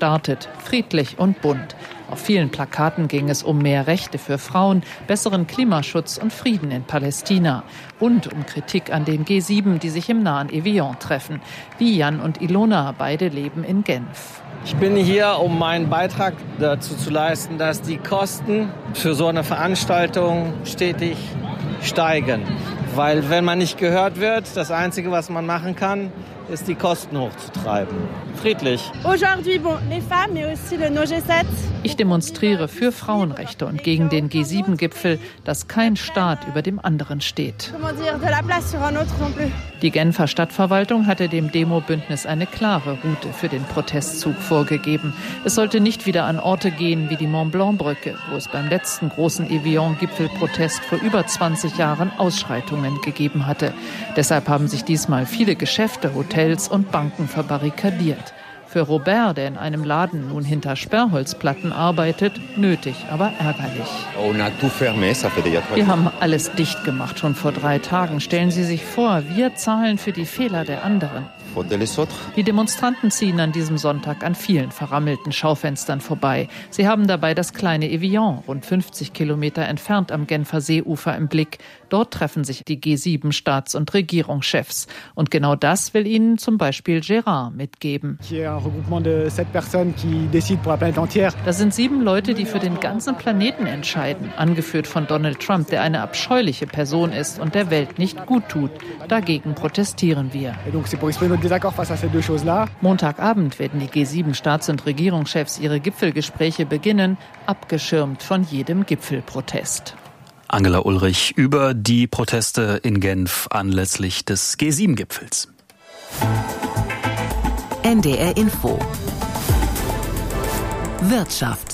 gestartet, friedlich und bunt. Auf vielen Plakaten ging es um mehr Rechte für Frauen, besseren Klimaschutz und Frieden in Palästina und um Kritik an den G7, die sich im nahen Evian treffen. Wie Jan und Ilona, beide leben in Genf. Ich bin hier, um meinen Beitrag dazu zu leisten, dass die Kosten für so eine Veranstaltung stetig steigen. Weil wenn man nicht gehört wird, das Einzige, was man machen kann, ist die Kosten hochzutreiben. Friedlich. Ich demonstriere für Frauenrechte und gegen den G7-Gipfel, dass kein Staat über dem anderen steht. Die Genfer Stadtverwaltung hatte dem Demo-Bündnis eine klare Route für den Protestzug vorgegeben. Es sollte nicht wieder an Orte gehen wie die Mont-Blanc-Brücke, wo es beim letzten großen Evian-Gipfelprotest vor über 20 Jahren Ausschreitungen gegeben hatte. Deshalb haben sich diesmal viele Geschäfte, Hotels und Banken verbarrikadiert. Für Robert, der in einem Laden nun hinter Sperrholzplatten arbeitet, nötig, aber ärgerlich. Wir haben alles dicht gemacht, schon vor 3 Tagen. Stellen Sie sich vor, wir zahlen für die Fehler der anderen. Die Demonstranten ziehen an diesem Sonntag an vielen verrammelten Schaufenstern vorbei. Sie haben dabei das kleine Evian, rund 50 Kilometer entfernt am Genfer Seeufer, im Blick. Dort treffen sich die G7-Staats- und Regierungschefs. Und genau das will ihnen zum Beispiel Gérard mitgeben. Das sind 7 Leute, die für den ganzen Planeten entscheiden, angeführt von Donald Trump, der eine abscheuliche Person ist und der Welt nicht gut tut. Dagegen protestieren wir. Montagabend werden die G7-Staats- und Regierungschefs ihre Gipfelgespräche beginnen, abgeschirmt von jedem Gipfelprotest. Angela Ulrich über die Proteste in Genf anlässlich des G7-Gipfels. NDR Info. Wirtschaft.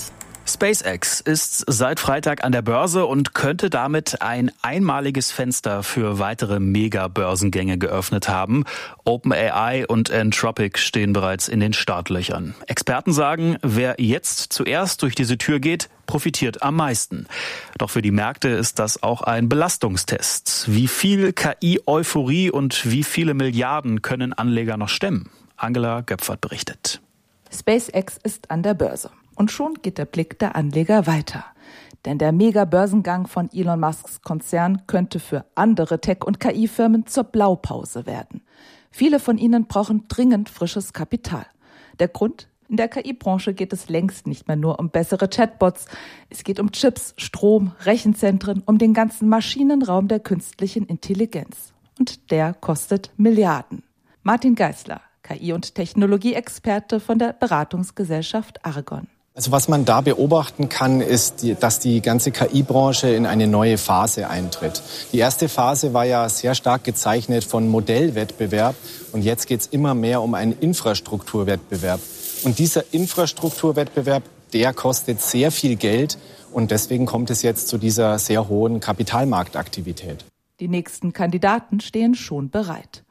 SpaceX ist seit Freitag an der Börse und könnte damit ein einmaliges Fenster für weitere Mega-Börsengänge geöffnet haben. OpenAI und Anthropic stehen bereits in den Startlöchern. Experten sagen, wer jetzt zuerst durch diese Tür geht, profitiert am meisten. Doch für die Märkte ist das auch ein Belastungstest. Wie viel KI-Euphorie und wie viele Milliarden können Anleger noch stemmen? Angela Göpfert berichtet. SpaceX ist an der Börse. Und schon geht der Blick der Anleger weiter. Denn der Mega-Börsengang von Elon Musks Konzern könnte für andere Tech- und KI-Firmen zur Blaupause werden. Viele von ihnen brauchen dringend frisches Kapital. Der Grund? In der KI-Branche geht es längst nicht mehr nur um bessere Chatbots. Es geht um Chips, Strom, Rechenzentren, um den ganzen Maschinenraum der künstlichen Intelligenz. Und der kostet Milliarden. Martin Geisler, KI- und Technologieexperte von der Beratungsgesellschaft Argon. Also was man da beobachten kann, ist, dass die ganze KI-Branche in eine neue Phase eintritt. Die erste Phase war ja sehr stark gezeichnet von Modellwettbewerb und jetzt geht es immer mehr um einen Infrastrukturwettbewerb. Und dieser Infrastrukturwettbewerb, der kostet sehr viel Geld und deswegen kommt es jetzt zu dieser sehr hohen Kapitalmarktaktivität. Die nächsten Kandidaten stehen schon bereit.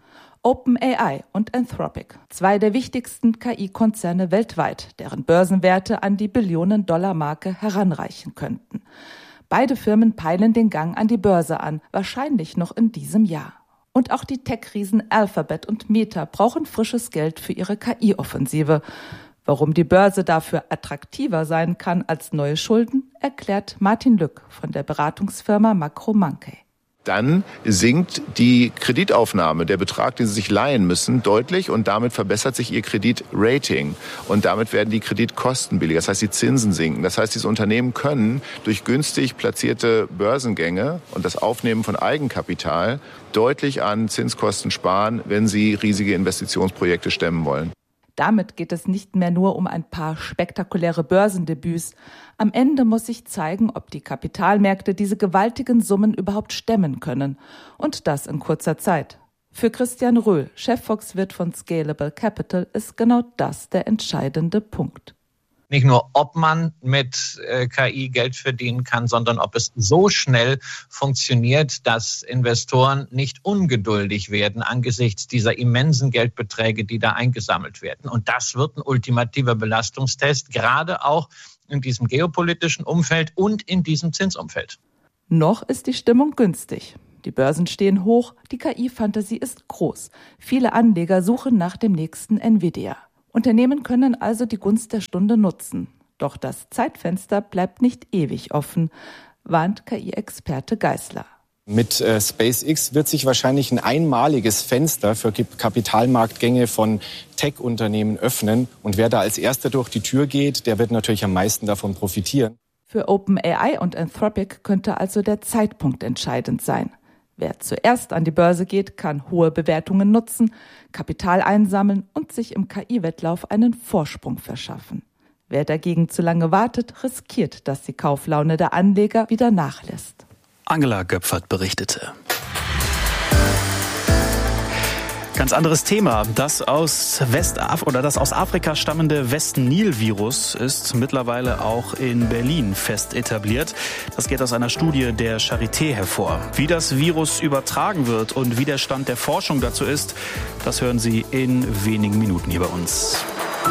OpenAI und Anthropic, 2 der wichtigsten KI-Konzerne weltweit, deren Börsenwerte an die Billionen-Dollar-Marke heranreichen könnten. Beide Firmen peilen den Gang an die Börse an, wahrscheinlich noch in diesem Jahr. Und auch die Tech-Riesen Alphabet und Meta brauchen frisches Geld für ihre KI-Offensive. Warum die Börse dafür attraktiver sein kann als neue Schulden, erklärt Martin Lück von der Beratungsfirma Macro Monkey. Dann sinkt die Kreditaufnahme, der Betrag, den Sie sich leihen müssen, deutlich und damit verbessert sich Ihr Kreditrating und damit werden die Kreditkosten billiger. Das heißt, die Zinsen sinken. Das heißt, diese Unternehmen können durch günstig platzierte Börsengänge und das Aufnehmen von Eigenkapital deutlich an Zinskosten sparen, wenn sie riesige Investitionsprojekte stemmen wollen. Damit geht es nicht mehr nur um ein paar spektakuläre Börsendebüts. Am Ende muss sich zeigen, ob die Kapitalmärkte diese gewaltigen Summen überhaupt stemmen können. Und das in kurzer Zeit. Für Christian Röhl, Chefvolkswirt von Scalable Capital, ist genau das der entscheidende Punkt. Nicht nur, ob man mit KI Geld verdienen kann, sondern ob es so schnell funktioniert, dass Investoren nicht ungeduldig werden angesichts dieser immensen Geldbeträge, die da eingesammelt werden. Und das wird ein ultimativer Belastungstest, gerade auch in diesem geopolitischen Umfeld und in diesem Zinsumfeld. Noch ist die Stimmung günstig. Die Börsen stehen hoch, die KI-Fantasie ist groß. Viele Anleger suchen nach dem nächsten Nvidia. Unternehmen können also die Gunst der Stunde nutzen. Doch das Zeitfenster bleibt nicht ewig offen, warnt KI-Experte Geisler. Mit SpaceX wird sich wahrscheinlich ein einmaliges Fenster für Kapitalmarktgänge von Tech-Unternehmen öffnen. Und wer da als Erster durch die Tür geht, der wird natürlich am meisten davon profitieren. Für OpenAI und Anthropic könnte also der Zeitpunkt entscheidend sein. Wer zuerst an die Börse geht, kann hohe Bewertungen nutzen, Kapital einsammeln und sich im KI-Wettlauf einen Vorsprung verschaffen. Wer dagegen zu lange wartet, riskiert, dass die Kauflaune der Anleger wieder nachlässt. Angela Göpfert berichtete. Ganz anderes Thema. Das aus Afrika stammende West-Nil-Virus ist mittlerweile auch in Berlin fest etabliert. Das geht aus einer Studie der Charité hervor. Wie das Virus übertragen wird und wie der Stand der Forschung dazu ist, das hören Sie in wenigen Minuten hier bei uns.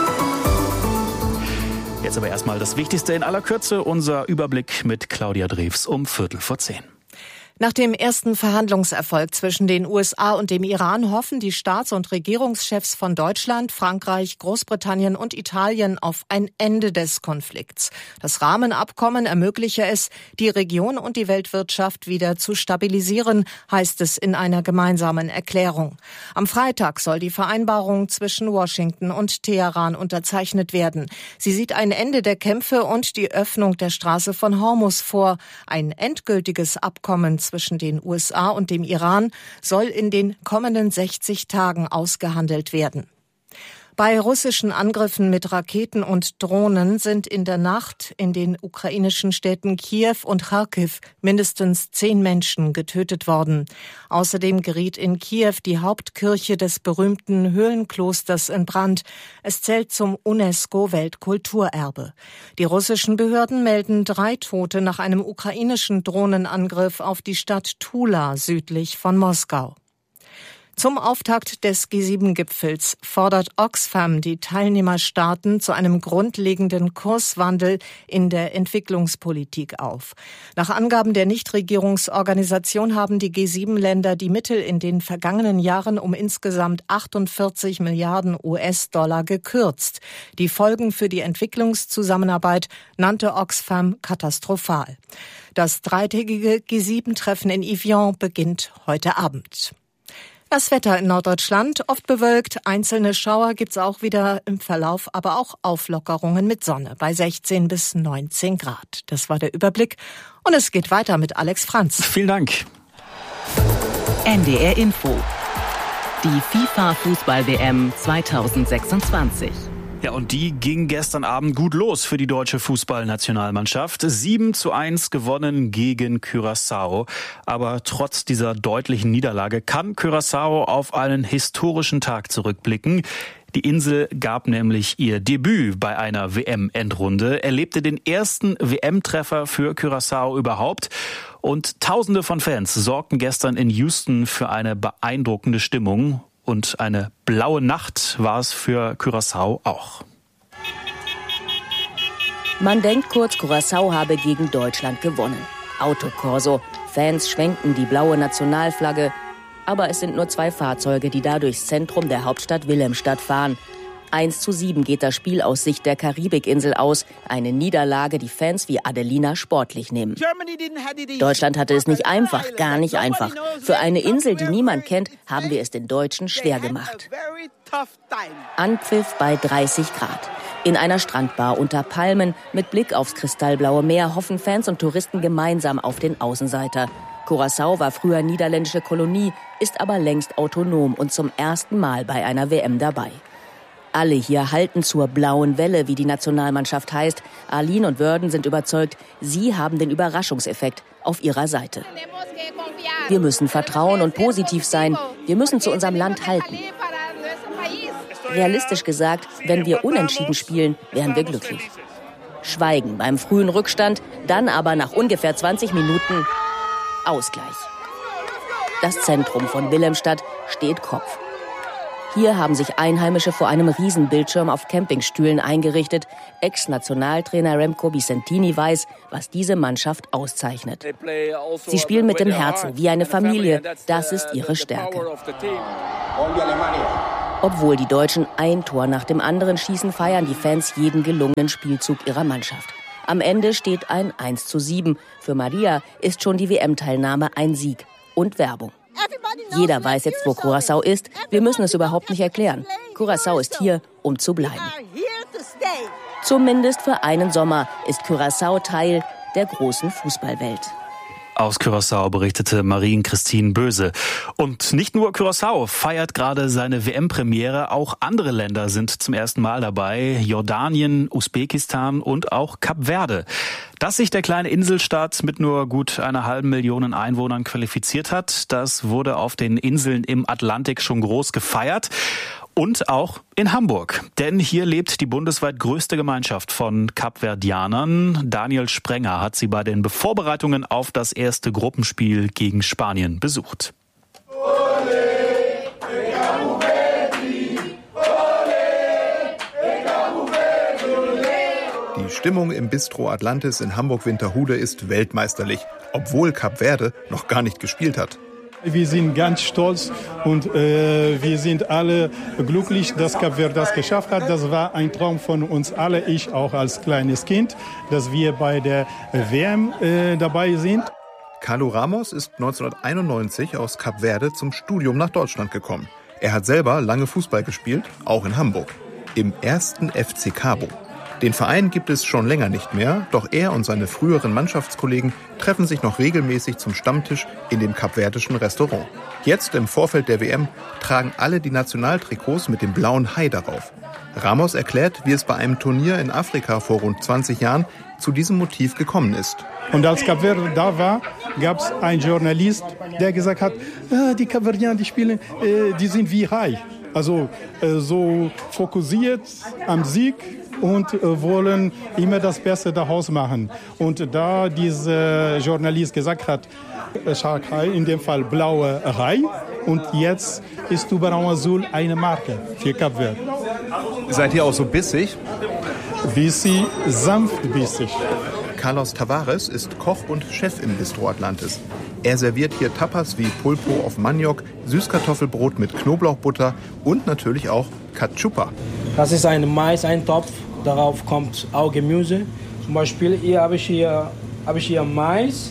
Jetzt aber erstmal das Wichtigste in aller Kürze, unser Überblick mit Claudia Drews um 9:45. Nach dem ersten Verhandlungserfolg zwischen den USA und dem Iran hoffen die Staats- und Regierungschefs von Deutschland, Frankreich, Großbritannien und Italien auf ein Ende des Konflikts. Das Rahmenabkommen ermögliche es, die Region und die Weltwirtschaft wieder zu stabilisieren, heißt es in einer gemeinsamen Erklärung. Am Freitag soll die Vereinbarung zwischen Washington und Teheran unterzeichnet werden. Sie sieht ein Ende der Kämpfe und die Öffnung der Straße von Hormuz vor. Ein endgültiges Abkommen zwischen den USA und dem Iran soll in den kommenden 60 Tagen ausgehandelt werden. Bei russischen Angriffen mit Raketen und Drohnen sind in der Nacht in den ukrainischen Städten Kiew und Charkiw mindestens 10 Menschen getötet worden. Außerdem geriet in Kiew die Hauptkirche des berühmten Höhlenklosters in Brand. Es zählt zum UNESCO-Weltkulturerbe. Die russischen Behörden melden 3 Tote nach einem ukrainischen Drohnenangriff auf die Stadt Tula südlich von Moskau. Zum Auftakt des G7-Gipfels fordert Oxfam die Teilnehmerstaaten zu einem grundlegenden Kurswandel in der Entwicklungspolitik auf. Nach Angaben der Nichtregierungsorganisation haben die G7-Länder die Mittel in den vergangenen Jahren um insgesamt 48 Milliarden US-Dollar gekürzt. Die Folgen für die Entwicklungszusammenarbeit nannte Oxfam katastrophal. Das dreitägige G7-Treffen in Evian beginnt heute Abend. Das Wetter in Norddeutschland, oft bewölkt, einzelne Schauer gibt's auch wieder im Verlauf, aber auch Auflockerungen mit Sonne bei 16 bis 19 Grad. Das war der Überblick und es geht weiter mit Alex Franz. Vielen Dank. NDR Info. Die FIFA-Fußball-WM 2026. Ja, und die ging gestern Abend gut los für die deutsche Fußballnationalmannschaft. 7:1 gewonnen gegen Curaçao. Aber trotz dieser deutlichen Niederlage kann Curaçao auf einen historischen Tag zurückblicken. Die Insel gab nämlich ihr Debüt bei einer WM-Endrunde, erlebte den ersten WM-Treffer für Curaçao überhaupt. Und Tausende von Fans sorgten gestern in Houston für eine beeindruckende Stimmung. Und eine blaue Nacht war es für Curaçao auch. Man denkt kurz, Curaçao habe gegen Deutschland gewonnen. Autokorso, Fans schwenkten die blaue Nationalflagge. Aber es sind nur 2 Fahrzeuge, die da durchs Zentrum der Hauptstadt Wilhelmstadt fahren. 1:7 geht das Spiel aus Sicht der Karibikinsel aus. Eine Niederlage, die Fans wie Adelina sportlich nehmen. Deutschland hatte es nicht einfach, gar nicht einfach. Für eine Insel, die niemand kennt, haben wir es den Deutschen schwer gemacht. Anpfiff bei 30 Grad. In einer Strandbar unter Palmen mit Blick aufs kristallblaue Meer hoffen Fans und Touristen gemeinsam auf den Außenseiter. Curaçao war früher niederländische Kolonie, ist aber längst autonom und zum ersten Mal bei einer WM dabei. Alle hier halten zur blauen Welle, wie die Nationalmannschaft heißt. Arlene und Wörden sind überzeugt, sie haben den Überraschungseffekt auf ihrer Seite. Wir müssen vertrauen und positiv sein. Wir müssen zu unserem Land halten. Realistisch gesagt, wenn wir unentschieden spielen, wären wir glücklich. Schweigen beim frühen Rückstand, dann aber nach ungefähr 20 Minuten Ausgleich. Das Zentrum von Wilhelmstadt steht Kopf. Hier haben sich Einheimische vor einem Riesenbildschirm auf Campingstühlen eingerichtet. Ex-Nationaltrainer Remco Vicentini weiß, was diese Mannschaft auszeichnet. Sie spielen mit dem Herzen, wie eine Familie. Das ist ihre Stärke. Obwohl die Deutschen ein Tor nach dem anderen schießen, feiern die Fans jeden gelungenen Spielzug ihrer Mannschaft. Am Ende steht ein 1:7. Für Maria ist schon die WM-Teilnahme ein Sieg und Werbung. Jeder weiß jetzt, wo Curaçao ist. Wir müssen es überhaupt nicht erklären. Curaçao ist hier, um zu bleiben. Zumindest für einen Sommer ist Curaçao Teil der großen Fußballwelt. Aus Curaçao berichtete Marien-Christine Böse. Und nicht nur Curaçao feiert gerade seine WM-Premiere, auch andere Länder sind zum ersten Mal dabei. Jordanien, Usbekistan und auch Kap Verde. Dass sich der kleine Inselstaat mit nur gut 1,5 Millionen Einwohnern qualifiziert hat, das wurde auf den Inseln im Atlantik schon groß gefeiert. Und auch in Hamburg. Denn hier lebt die bundesweit größte Gemeinschaft von Kapverdianern. Daniel Sprenger hat sie bei den Vorbereitungen auf das erste Gruppenspiel gegen Spanien besucht. Die Stimmung im Bistro Atlantis in Hamburg-Winterhude ist weltmeisterlich, obwohl Kap Verde noch gar nicht gespielt hat. Wir sind ganz stolz und wir sind alle glücklich, dass Kap Verde das geschafft hat. Das war ein Traum von uns alle, ich auch als kleines Kind, dass wir bei der WM dabei sind. Carlo Ramos ist 1991 aus Kap Verde zum Studium nach Deutschland gekommen. Er hat selber lange Fußball gespielt, auch in Hamburg, im 1. FC Cabo. Den Verein gibt es schon länger nicht mehr, doch er und seine früheren Mannschaftskollegen treffen sich noch regelmäßig zum Stammtisch in dem kapverdischen Restaurant. Jetzt im Vorfeld der WM tragen alle die Nationaltrikots mit dem blauen Hai darauf. Ramos erklärt, wie es bei einem Turnier in Afrika vor rund 20 Jahren zu diesem Motiv gekommen ist. Und als Kap Verde da war, gab es einen Journalist, der gesagt hat, die Kapverdianer, die spielen, die sind wie Hai. Also so fokussiert am Sieg und wollen immer das Beste daraus machen. Und da dieser Journalist gesagt hat, Shark Hai, in dem Fall blaue Hai, und jetzt ist Tubarão Azul eine Marke für Kap Verde. Seid ihr auch so bissig? Bissig, sanft bissig. Carlos Tavares ist Koch und Chef im Bistro Atlantis. Er serviert hier Tapas wie Pulpo auf Maniok, Süßkartoffelbrot mit Knoblauchbutter und natürlich auch Cachupa. Das ist ein Mais-Eintopf, darauf kommt auch Gemüse. Zum Beispiel hier habe ich hier Mais,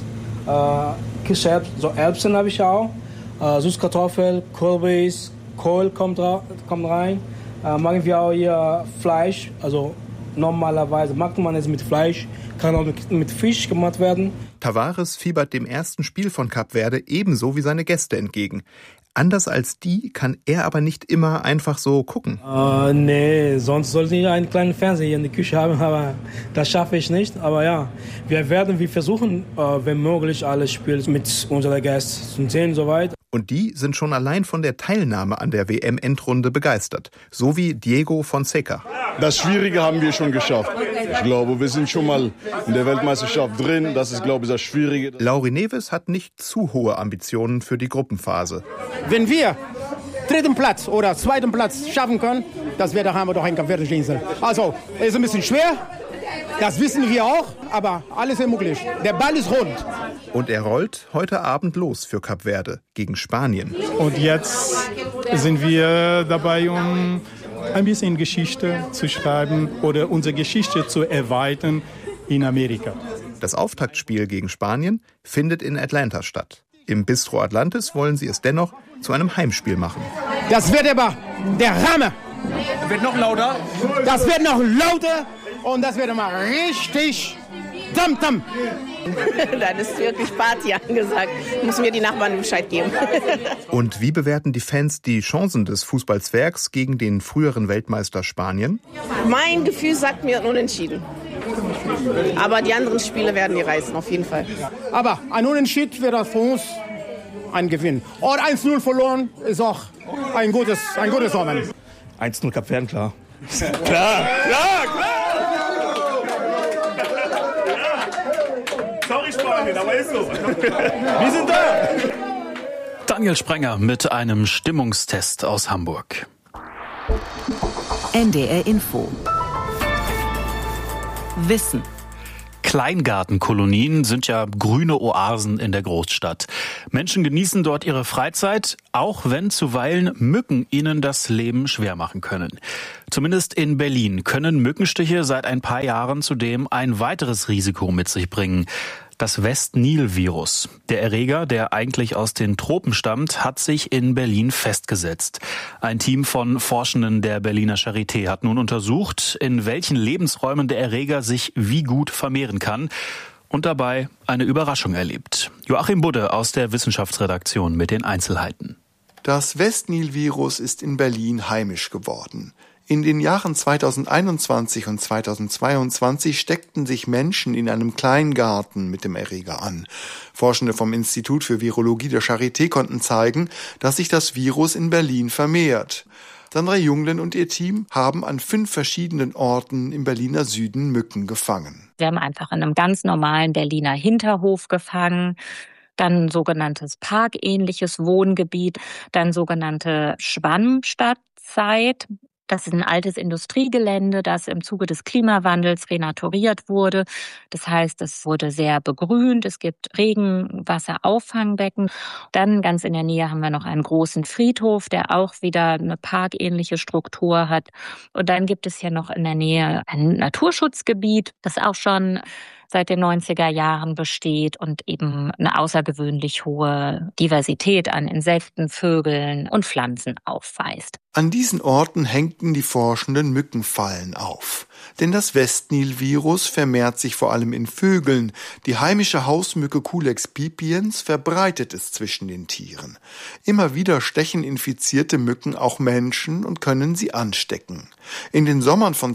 so Erbsen habe ich auch, Süßkartoffel, Kürbis, Kohl kommt rein. Machen wir auch hier Fleisch, also normalerweise macht man es mit Fleisch, kann auch mit Fisch gemacht werden. Tavares fiebert dem ersten Spiel von Kap Verde ebenso wie seine Gäste entgegen. Anders als die kann er aber nicht immer einfach so gucken. Nee, sonst sollte ich einen kleinen Fernseher hier in der Küche haben, aber das schaffe ich nicht. Aber ja, wir versuchen, wenn möglich, alles Spiel mit unseren Gästen zu sehen, soweit. Und die sind schon allein von der Teilnahme an der WM-Endrunde begeistert. So wie Diego Fonseca. Das Schwierige haben wir schon geschafft. Ich glaube, wir sind schon mal in der Weltmeisterschaft drin. Das ist, glaube ich, das Schwierige. Lauri Neves hat nicht zu hohe Ambitionen für die Gruppenphase. Wenn wir dritten Platz oder zweiten Platz schaffen können, das wäre, da haben wir doch eine kapverdische Insel. Also, ist ein bisschen schwer. Das wissen wir auch, aber alles ist möglich. Der Ball ist rund. Und er rollt heute Abend los für Kap Verde gegen Spanien. Und jetzt sind wir dabei, um ein bisschen Geschichte zu schreiben oder unsere Geschichte zu erweitern in Amerika. Das Auftaktspiel gegen Spanien findet in Atlanta statt. Im Bistro Atlantis wollen sie es dennoch zu einem Heimspiel machen. Das wird aber der Hammer. Wird noch lauter? Das wird noch lauter. Und das wird mal richtig Tam-Tam. Dann ist wirklich Party angesagt. Muss mir die Nachbarn Bescheid geben. Und wie bewerten die Fans die Chancen des Fußballzwergs gegen den früheren Weltmeister Spanien? Mein Gefühl sagt mir unentschieden. Aber die anderen Spiele werden die reißen, auf jeden Fall. Aber ein Unentschieden wäre für uns ein Gewinn. Und 1-0 verloren ist auch ein gutes Omen. 1-0 Kap Verde, klar. Klar. Sorry Spanien, aber ist so. Wir sind da. Daniel Sprenger mit einem Stimmungstest aus Hamburg. NDR Info. Wissen. Kleingartenkolonien sind ja grüne Oasen in der Großstadt. Menschen genießen dort ihre Freizeit, auch wenn zuweilen Mücken ihnen das Leben schwer machen können. Zumindest in Berlin können Mückenstiche seit ein paar Jahren zudem ein weiteres Risiko mit sich bringen. Das West-Nil-Virus. Der Erreger, der eigentlich aus den Tropen stammt, hat sich in Berlin festgesetzt. Ein Team von Forschenden der Berliner Charité hat nun untersucht, in welchen Lebensräumen der Erreger sich wie gut vermehren kann und dabei eine Überraschung erlebt. Joachim Budde aus der Wissenschaftsredaktion mit den Einzelheiten. Das West-Nil-Virus ist in Berlin heimisch geworden. In den Jahren 2021 und 2022 steckten sich Menschen in einem Kleingarten mit dem Erreger an. Forschende vom Institut für Virologie der Charité konnten zeigen, dass sich das Virus in Berlin vermehrt. Sandra Junglen und ihr Team haben an 5 verschiedenen Orten im Berliner Süden Mücken gefangen. Wir haben einfach in einem ganz normalen Berliner Hinterhof gefangen. Dann sogenanntes parkähnliches Wohngebiet, dann sogenannte Schwammstadtzeit. Das ist ein altes Industriegelände, das im Zuge des Klimawandels renaturiert wurde. Das heißt, es wurde sehr begrünt. Es gibt Regenwasserauffangbecken. Dann ganz in der Nähe haben wir noch einen großen Friedhof, der auch wieder eine parkähnliche Struktur hat. Und dann gibt es hier noch in der Nähe ein Naturschutzgebiet, das auch schon seit den 90er Jahren besteht und eben eine außergewöhnlich hohe Diversität an Insekten, Vögeln und Pflanzen aufweist. An diesen Orten hängten die Forschenden Mückenfallen auf. Denn das West-Nil-Virus vermehrt sich vor allem in Vögeln. Die heimische Hausmücke Culex pipiens verbreitet es zwischen den Tieren. Immer wieder stechen infizierte Mücken auch Menschen und können sie anstecken. In den Sommern von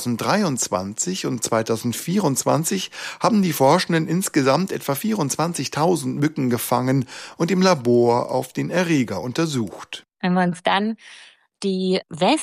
2023 und 2024 haben die Forschenden insgesamt etwa 24.000 Mücken gefangen und im Labor auf den Erreger untersucht. Wenn wir uns dann die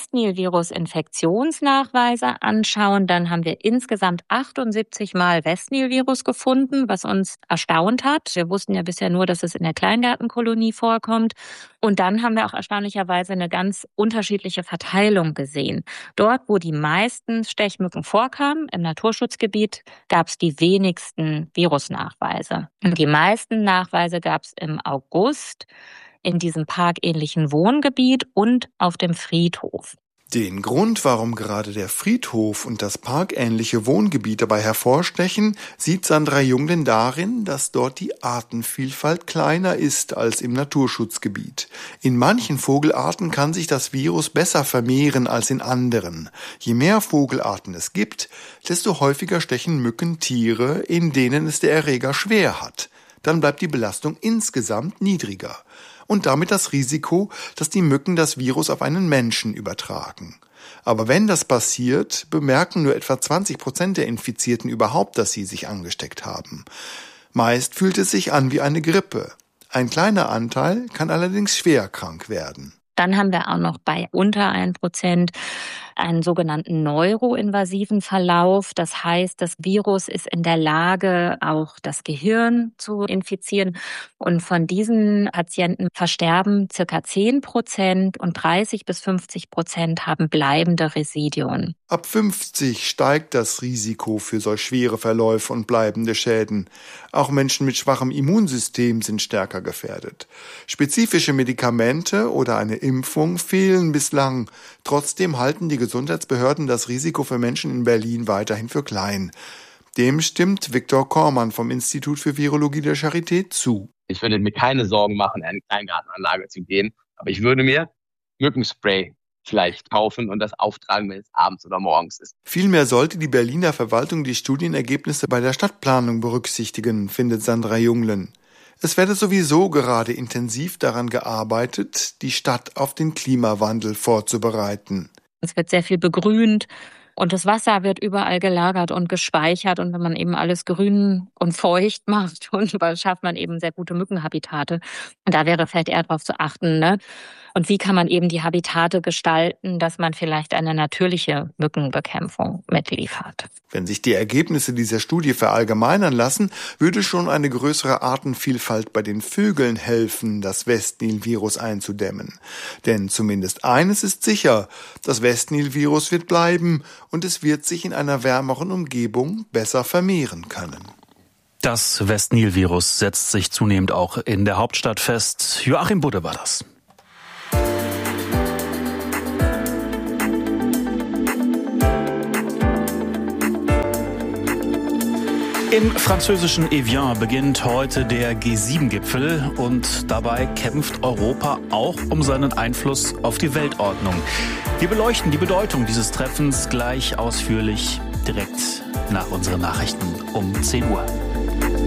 West-Nil-Virus-Infektionsnachweise anschauen, dann haben wir insgesamt 78 Mal West-Nil-Virus gefunden, was uns erstaunt hat. Wir wussten ja bisher nur, dass es in der Kleingartenkolonie vorkommt. Und dann haben wir auch erstaunlicherweise eine ganz unterschiedliche Verteilung gesehen. Dort, wo die meisten Stechmücken vorkamen, im Naturschutzgebiet, gab es die wenigsten Virusnachweise. Und die meisten Nachweise gab es im August, in diesem parkähnlichen Wohngebiet und auf dem Friedhof. Den Grund, warum gerade der Friedhof und das parkähnliche Wohngebiet dabei hervorstechen, sieht Sandra Junglen darin, dass dort die Artenvielfalt kleiner ist als im Naturschutzgebiet. In manchen Vogelarten kann sich das Virus besser vermehren als in anderen. Je mehr Vogelarten es gibt, desto häufiger stechen Mücken Tiere, in denen es der Erreger schwer hat. Dann bleibt die Belastung insgesamt niedriger. Und damit das Risiko, dass die Mücken das Virus auf einen Menschen übertragen. Aber wenn das passiert, bemerken nur etwa 20% der Infizierten überhaupt, dass sie sich angesteckt haben. Meist fühlt es sich an wie eine Grippe. Ein kleiner Anteil kann allerdings schwer krank werden. Dann haben wir auch noch bei unter 1% einen sogenannten neuroinvasiven Verlauf. Das heißt, das Virus ist in der Lage, auch das Gehirn zu infizieren. Und von diesen Patienten versterben ca. 10% und 30-50% haben bleibende Residuen. Ab 50 steigt das Risiko für solch schwere Verläufe und bleibende Schäden. Auch Menschen mit schwachem Immunsystem sind stärker gefährdet. Spezifische Medikamente oder eine Impfung fehlen bislang. Trotzdem halten die Gesundheitsbehörden das Risiko für Menschen in Berlin weiterhin für klein. Dem stimmt Viktor Kormann vom Institut für Virologie der Charité zu. Ich würde mir keine Sorgen machen, in eine Kleingartenanlage zu gehen, aber ich würde mir Mückenspray vielleicht kaufen und das auftragen, wenn es abends oder morgens ist. Vielmehr sollte die Berliner Verwaltung die Studienergebnisse bei der Stadtplanung berücksichtigen, findet Sandra Junglen. Es werde sowieso gerade intensiv daran gearbeitet, die Stadt auf den Klimawandel vorzubereiten. Es wird sehr viel begrünt und das Wasser wird überall gelagert und gespeichert. Und wenn man eben alles grün und feucht macht, schafft man eben sehr gute Mückenhabitate. Und da wäre vielleicht eher darauf zu achten, ne? Und wie kann man eben die Habitate gestalten, dass man vielleicht eine natürliche Mückenbekämpfung mitliefert. Wenn sich die Ergebnisse dieser Studie verallgemeinern lassen, würde schon eine größere Artenvielfalt bei den Vögeln helfen, das Westnil-Virus einzudämmen. Denn zumindest eines ist sicher, das Westnil-Virus wird bleiben und es wird sich in einer wärmeren Umgebung besser vermehren können. Das Westnil-Virus setzt sich zunehmend auch in der Hauptstadt fest. Joachim Budde war das. Im französischen Evian beginnt heute der G7-Gipfel und dabei kämpft Europa auch um seinen Einfluss auf die Weltordnung. Wir beleuchten die Bedeutung dieses Treffens gleich ausführlich direkt nach unseren Nachrichten um 10 Uhr.